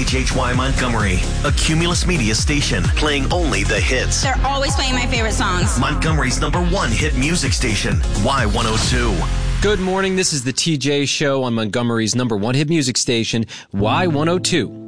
WHHY Montgomery, a Cumulus Media station playing only the hits. They're always playing my favorite songs. Montgomery's #1 hit music station, Y102. Good morning. This is the TJ Show on Montgomery's #1 hit music station, Y102.